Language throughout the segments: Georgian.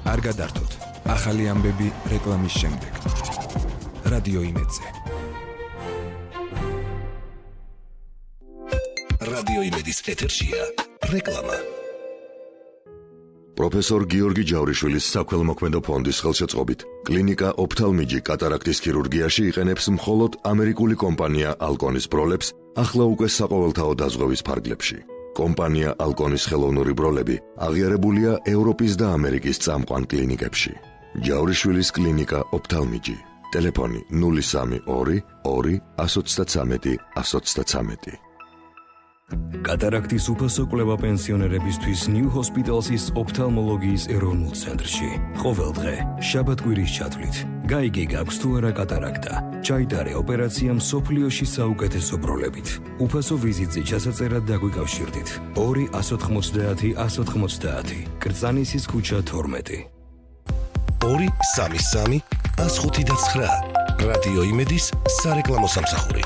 არ გადართოთ. ახალი ამბები რეკლამის შემდეგ. რადიო იმედზე. რადიო იმედის ეთერშია რეკლამა. პროფესორ გიორგი ჯავრიშვილის საქველმოქმედო ფონდის ხელშეწყობით კლინიკა ოფთალმიჯი კატარაქტის ქირურგიაში იყენებს მხოლოდ ამერიკული კომპანია ალკონის ბროლებს ახლა უკვე საყოველთაო დაზღვევის ფარგლებში. კომპანია ალკონის ხელოვნური ბროლები აღიარებულია ევროპის და ამერიკის წამყვან კლინიკებში. ჯავრიშვილის კლინიკა ოფთალმიჯი. ტელეფონი 032 2 133 133. კატარაქტის უფასო კვლევა პენსიონერებისთვის New Hospital's ოფთალმოლოგიის ეროვნულ ცენტრში. ყოველ დღე, შაბათ-კვირის ჩათვლით, გაიგე გაქვს თუ არა კატარაქტა. ჩაიტარე ოპერაცია მსოფლიოში საუკეთესო ბროლებით. უფასო ვიზიტზე ჩასაწერად დაგვიკავშირდით. 2 190 190. კრწანისის ქუჩა 12. 2 33 159. რადიო იმედის სარეკლამო სამსახური.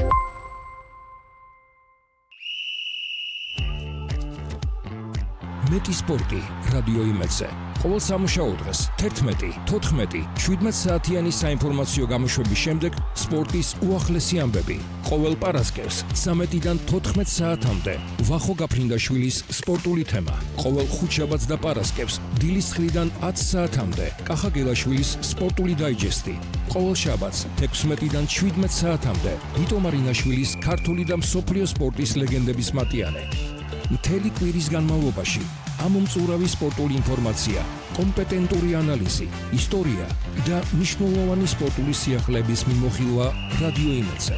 მეტი სპორტი რადიო იმედზე. ყოველ სამუშაო დღეს 11, 14, 17 საათიანი საინფორმაციო გამოშვების შემდეგ სპორტის უახლესი ამბები. ყოველ პარასკევს 13-დან 14 საათამდე ვახო გაფრინდაშვილის სპორტული თემა. ყოველ ხუთშაბათს და პარასკევს დილის 9-დან 10 საათამდე კახა გელაშვილის სპორტული დაიჯესტი. ყოველ შაბათს 16-დან 17 საათამდე ვიტო მარინაშვილის ქართული და მსოფლიო სპორტის ლეგენდების მატიანე. მთელი კვირის განმავლობაში ამომწურავი სპორტული ინფორმაცია, კომპეტენტური ანალიზი, ისტორია და მნიშვნელოვანი სპორტული სიახლეების მიმოხილვა რადიო იმედზე.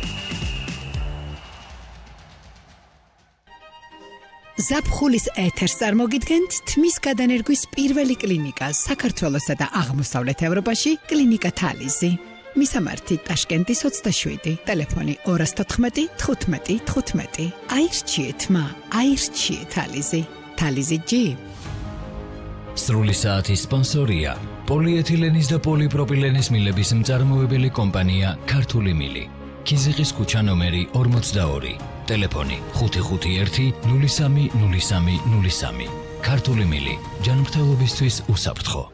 ზაფხულის ეთერს წარმოგიდგენთ თმის გადანერგვის პირველი კლინიკა საქართველოსა და აღმოსავლეთ ევროპაში კლინიკა თალიზი. მისამართი ტაშკენტის 27, ტელეფონი 214 15 15. აირჩიეთ მა, აირჩიეთ თალიზი. თალიზი G. სრული საათის სპონსორია პოლიეთილენის და პოლიპროპილენის მილების მწარმოებელი კომპანია ქართული მილი. ქიზიყის ქუჩა ნომერი 42, ტელეფონი 551 03 03 03. ქართული მილი, ჯანმრთელობისთვის უსაფრთხო.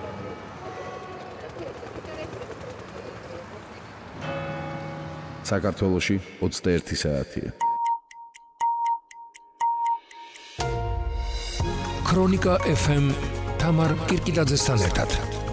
საქართველოში 21 საათია. ქრონიკა FM თამარ კირკიდაძესთან ერთად.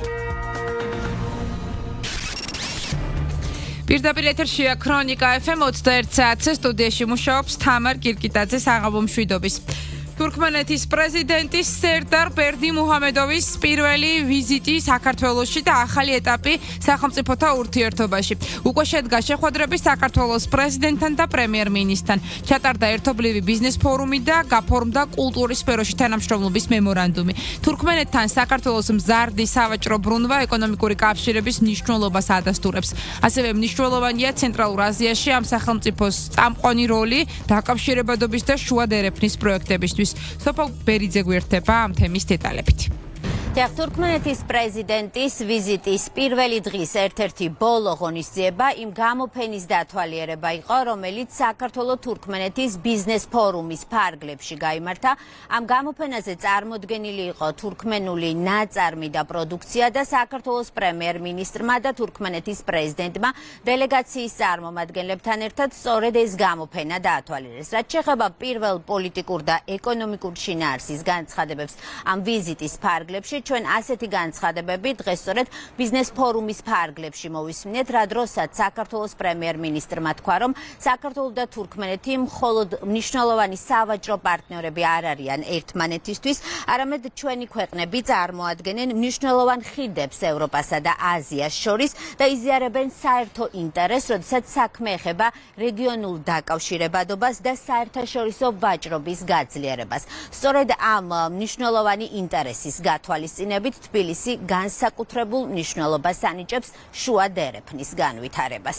პირდაპირ ეთერშია ქრონიკა FM 21 საათზე სტუდიაში მუშაობს თამარ კირკიდაძე საღამომშვიდობის. თურქმენეთის პრეზიდენტის სერდარ ბერდიმუჰამედოვის პირველი ვიზიტი საქართველოში და ახალი ეტაპი სახელმწიფოთა ურთიერთობაში. უკვე შედგა შეხვედრები საქართველოს პრეზიდენტთან და პრემიერ-მინისტრთან. ჩატარდა ერთობლივი ბიზნეს ფორუმი და გაფორმდა კულტურის სფეროში თანამშრომლობის მემორანდუმი. თურქმენეთთან საქართველოს მზარდი სავაჭრო ბრუნვა ეკონომიკური კავშირების მნიშვნელობას ადასტურებს. ასევე მნიშვნელოვანია ცენტრალურ აზიაში ამ სახელმწიფოს წამყვანი როლი დაკავშირებადობის და შუა დერეფნის პროექტებისთვის. სოფო ბერიძე გვერდება ამ თემის დეტალებით. თურქმენეთის პრეზიდენტის ვიზიტის პირველი დღის ერთ-ერთი ბოლო ღონისძიება იმ გამოფენის დათვალიერება იყო, რომელიც საქართველო-თურქმენეთის ბიზნეს ფორუმის ფარგლებში გაიმართა. ამ გამოფენაზე წარმოდგენილი იყო თურქმენული ნაწარმი და პროდუქცია და საქართველოს პრემიერ-მინისტრმა და თურქმენეთის პრეზიდენტმა დელეგაციის წარმომადგენლებთან ერთად სწორედ ეს გამოფენა დაათვალიერეს. რაც შეეხება პირველ პოლიტიკურ და ეკონომიკურ შინაარსის განცხადებებს ამ ვიზიტის ფარგლებში, ჩვენ ასეთი განცხადებები დღეს სწორედ ბიზნეს ფორუმის ფარგლებში მოვისმინეთ, რა დროსაც საქართველოს პრემიერ-მინისტრმა თქვა, რომ საქართველო და თურქმენეთი მხოლოდ მნიშვნელოვანი სავაჭრო პარტნიორები არ არიან ერთმანეთისთვის, არამედ ჩვენი ქვეყნები წარმოადგენენ მნიშვნელოვან ხიდებს ევროპასა და აზიას შორის და იზიარებენ საერთო ინტერესს, როდესაც საქმე ეხება რეგიონულ დაკავშირებადობას და საერთაშორისო ვაჭრობის გაძლიერებას. სწორედ ამ მნიშვნელოვანი ინტერესის გათვალისწინებით თბილისი განსაკუთრებულ მნიშვნელობას ანიჭებს შუა დერეფნის განვითარებას.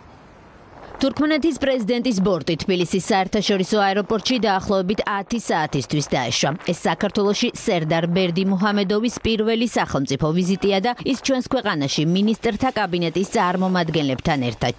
თურქმენეთის პრეზიდენტის ბორტი თბილისის საერთაშორისო აეროპორტში დაახლოებით 10 საათისთვის დაეშვა. ეს საქართველოში სერდარ ბერდიმუჰამედოვის პირველი სახელმწიფო ვიზიტია და ის ჩვენს ქვეყანაში მინისტრთა კაბინეტის წარმომადგენლებთან ერთად